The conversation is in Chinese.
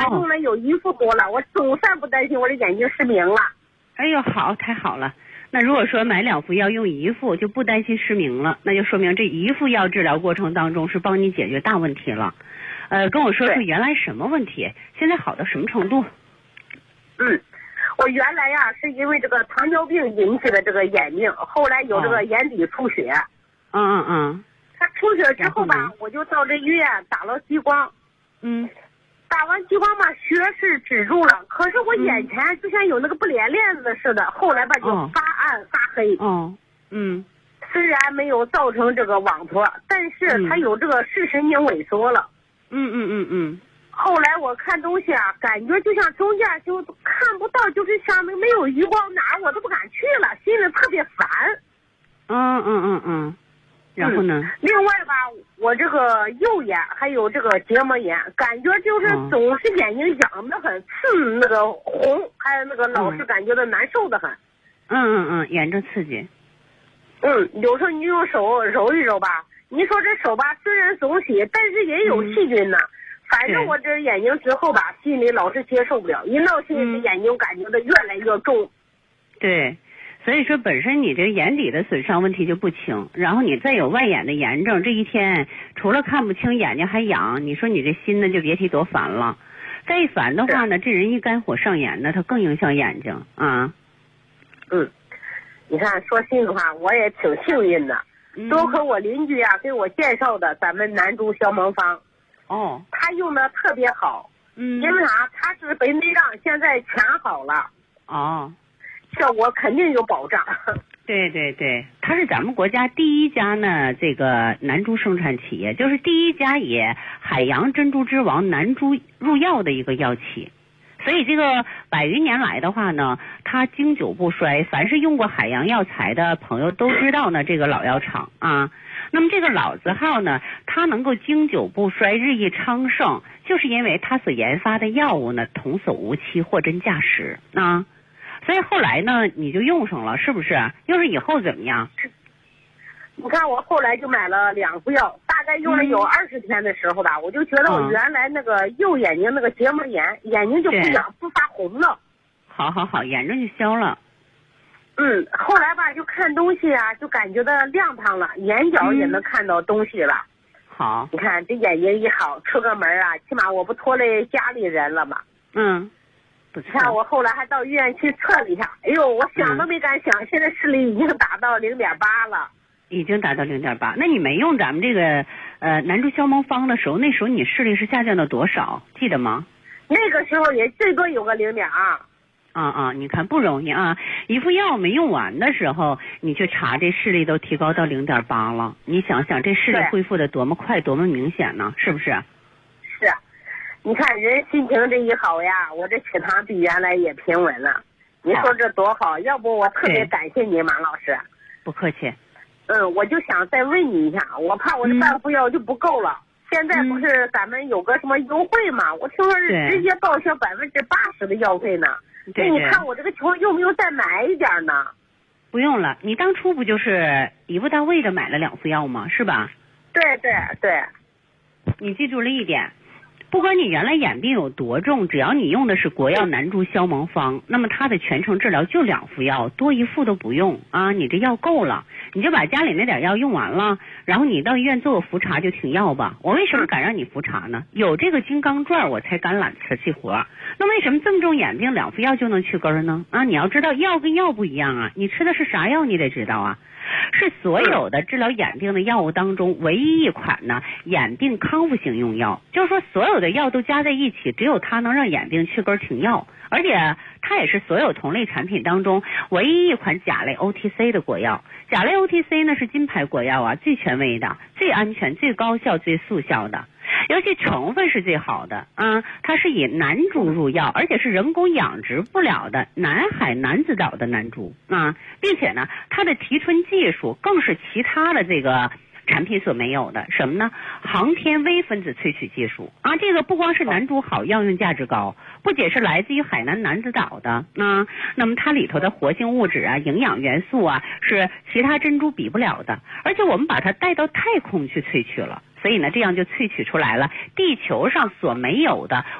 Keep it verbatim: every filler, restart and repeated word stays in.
才用了有一副多了，我总算不担心我的眼睛失明了。 哎呦，好，太好了。那如果说买两副药用一副就不担心失明了，那就说明这一副药治疗过程当中是帮你解决大问题了。呃，跟我说说原来什么问题，现在好到什么程度？ 嗯，我原来呀是因为这个糖尿病引起的这个眼睛，后来有这个眼底出血。 嗯嗯嗯。 他出血之后吧，我就到这医院打了激光。 嗯。 打完激光嘛，血是止住了，可是我眼前就像有那个不连链子似的，后来吧就发暗发黑。 哦。嗯。 虽然没有造成这个网脱，但是它有这个视神经萎缩了。 嗯嗯嗯嗯。 后来我看东西啊，感觉就像中间就看不到，就是像那个没有余光，哪儿我都不敢去了，心里特别烦。 嗯嗯嗯嗯。然后呢、嗯？ 另外吧，我这个右眼还有这个结膜炎，感觉就是总是眼睛痒得很，刺那个红，还有那个老是感觉到难受的很。 嗯嗯嗯，炎症刺激。 嗯，有时候你用手揉一揉吧，你说这手吧虽然总洗，但是也有细菌呢。嗯、反正我这眼睛之后吧，心里老是接受不了，一闹心，这眼睛感觉到越来越重。 对。所以说本身你这个眼底的损伤问题就不轻，然后你再有外眼的炎症，这一天除了看不清眼睛还痒，你说你这心呢就别提多烦了。再一烦的话呢，这人一肝火上炎呢，它更影响眼睛啊。 嗯，你看说心里话，我也挺幸运的， 嗯、 多亏我邻居啊给我介绍的咱们南珠消盲方。 哦。 他用的特别好。 嗯。 因为啥？他是北内障，现在全好了。 哦。 效果肯定有保障。 对对对，它是咱们国家第一家呢，这个南珠生产企业，就是第一家以海洋珍珠之王南珠入药的一个药企。所以这个百余年来的话呢，它经久不衰，凡是用过海洋药材的朋友都知道呢，这个老药厂啊。那么这个老字号呢，它能够经久不衰、日益昌盛，就是因为它所研发的药物呢，童叟无欺、货真价实啊。所以后来呢，你就用上了，是不是？用上以后怎么样？ 你看我后来就买了两副药，大概用了有二十天的时候吧，嗯、我就觉得我原来那个右眼睛那个结膜炎，嗯、眼睛就不痒不发红了。 好好好，炎症就消了。 嗯，后来吧就看东西啊，就感觉到亮堂了，眼角也能看到东西了。 嗯、好， 你看这眼睛一好，出个门啊，起码我不拖累家里人了嘛。 嗯。 你看我后来还到医院去测了一下，哎呦，我想都没敢想，嗯、现在视力已经达到零点八了。 已经达到零点八，那你没用咱们这个呃南珠消盲方的时候，那时候你视力是下降到多少？记得吗？ 那个时候也最多有个零点二。 啊啊，你看不容易啊！一副药没用完的时候，你去查这视力都提高到零点八了。你想想这视力恢复的多么快，多么明显呢？是不是？ 是。你看人心情这一好呀，我这血糖比原来也平稳了。你说这多好，要不我特别感谢你马老师。 不客气。 嗯，我就想再问你一下，我怕我这半副药就不够了。嗯、现在不是咱们有个什么优惠嘛？我听说是直接报销百分之八十的药费呢。那你看我这个情况用不用再买一点呢？ 不用了，你当初不就是一步到位的买了两副药吗？是吧？ 对对对。 你记住了一点。不管你原来眼病有多重，只要你用的是国药南珠消盲方，那么它的全程治疗就两副药，多一副都不用啊！你这药够了，你就把家里那点药用完了，然后你到医院做个复查就停药吧。我为什么敢让你复查呢？有这个金刚钻我才敢揽瓷器活。那为什么这么重眼病两副药就能去根呢？啊，你要知道药跟药不一样啊，你吃的是啥药你得知道啊。是所有的治疗眼病的药物当中唯一一款呢眼病康复型用药，就是说所有的药都加在一起，只有它能让眼病去根停药，而且它也是所有同类产品当中唯一一款甲类 O T C 的国药。甲类 O T C 呢是金牌国药啊，最权威的、最安全、最高效、最速效的，尤其成分是最好的啊！它是以南珠入药，而且是人工养殖不了的南海南子岛的南珠啊，并且呢，它的提纯技术更是其他的这个产品所没有的，什么呢？航天微分子萃取技术啊！这个不光是南珠好，药用价值高，不仅是来自于海南南子岛的啊，那么它里头的活性物质啊、营养元素啊，是其他珍珠比不了的，而且我们把它带到太空去萃取了。所以呢，这样就萃取出来了地球上所没有的